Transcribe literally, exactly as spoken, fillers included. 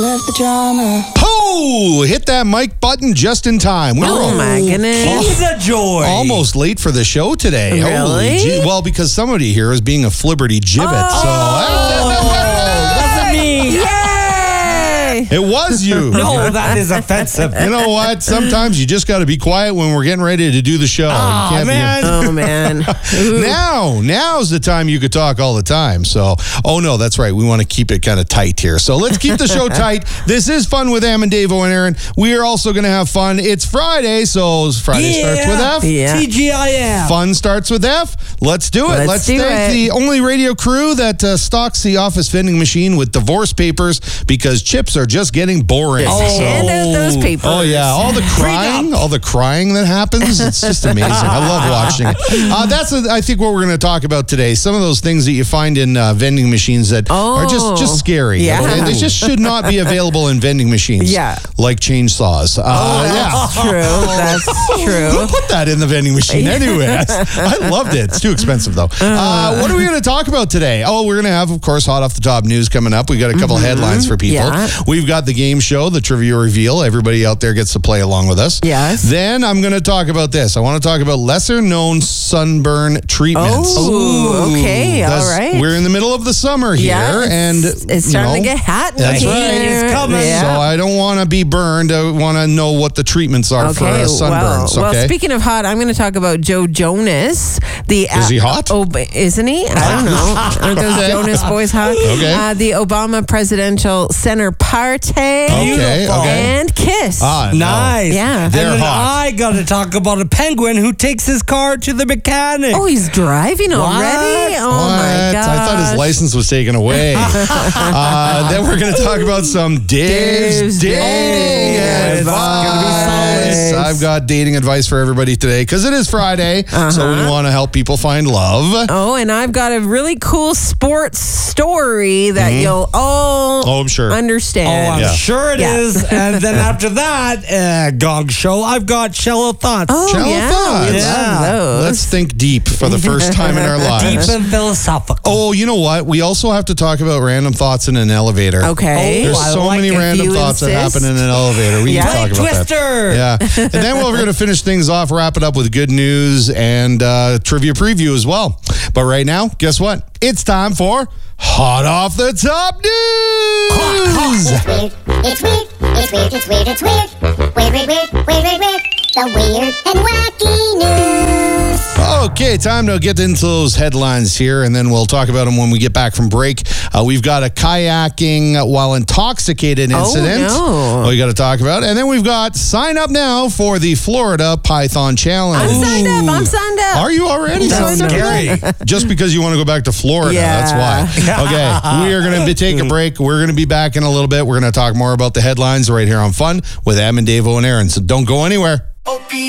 Love the drama. Oh, hit that mic button just in time. We Oh, were my goodness. He's a joy. almost late for the show today. Really? Holy gee. Well, because somebody here is being a flibberty gibbet. Oh, wasn't me. Yay! So it was you. No, that is offensive. You know what? Sometimes you just got to be quiet when we're getting ready to do the show. Oh, you can't be- man. Oh, man. Now, now's the time you could talk all the time. So, oh no, that's right. We want to keep it kind of tight here. So let's keep the show tight. This is Fun with Am and Davo and Aaron. We are also going to have fun. It's Friday, so Friday Yeah. starts with F. Yeah. T G I F. Fun starts with F. Let's do it. Let's Let's, do thank it. the only radio crew that uh, stocks the office vending machine with divorce papers because chips are just getting boring. Hand out those papers. Oh yeah, all the crying, all the crying that happens. It's just amazing. I love watching it. Uh, that's, a, I think, what we're going to talk about today. Some of those things that you find in uh, vending machines that are just Oh. just scary. Yeah. Okay? They just should not be available in vending machines. Yeah. like chainsaws. Uh, That's yeah. true. That's Who true. put that in the vending machine anyway? I loved it. It's too expensive, though. Uh, what are we going to talk about today? Oh, we're going to have, of course, hot off the top news coming up. We got a couple headlines for people. Yeah. We've got the game show, the trivia reveal. Everybody out there gets to play along with us. Yes. Then I'm going to talk about this. I want to talk about lesser known sunburn treatments. Oh, okay. All That's- right. We're in the middle of the summer here, Yeah, and it's, it's starting you know, to get hot. in That's here. right. It's coming. Yeah. So I don't want to be burned. I want to know what the treatments are for Okay, uh, well, sunburns. well, okay. speaking of hot, I'm going to talk about Joe Jonas. The Is he hot? Oh, isn't he? I don't know. Aren't those Okay. Jonas boys hot? Okay. Uh, the Obama Presidential Center Party. Okay, okay. And Kiss. Ah, no. Nice. Yeah. And They're then hot. I got to talk about a penguin who takes his car to the mechanic. Oh, he's driving already? Oh, What? my God. I thought his license was taken away. uh, then we're going to talk about some Dave's, Dave's dating dating advice. advice. I've got dating advice for everybody today because it is Friday, so we want to help people find love. Oh, and I've got a really cool sports story that you'll all Oh, I'm sure. understand. Oh, I'm Yeah. sure it Yeah. is. And then after that, uh, Gong Show, I've got shallow thoughts. Oh, Shallow yeah, thoughts. we Yeah. love those. Let's think deep for the first time in our Deep lives. and philosophical. Oh, you know what? We also have to talk about random thoughts in an elevator. Okay. There's Oh, I so like many it. random You thoughts that insist. happen in an elevator. We Yeah. can talk Play about that. Twister. Yeah. And then we're going to finish things off, wrap it up with good news and uh, trivia preview as well. But right now, guess what? It's time for Hot Off the Top News. It's weird, it's weird, it's weird, it's weird, it's weird. Weird, weird, weird, weird, weird, weird. The weird and wacky news. Okay, time to get into those headlines here, and then we'll talk about them when we get back from break. Uh, we've got a kayaking while intoxicated incident. no. We got to talk about. And then we've got sign up now for the Florida Python Challenge. I'm signed up. I'm signed up. Are you already? That's signed up? scary. Just because you want to go back to Florida, Yeah. that's why. Okay, we are going to be take a break. We're going to be back in a little bit. We're going to talk more about the headlines right here on Fun with Am and Davo and Aaron. So don't go anywhere.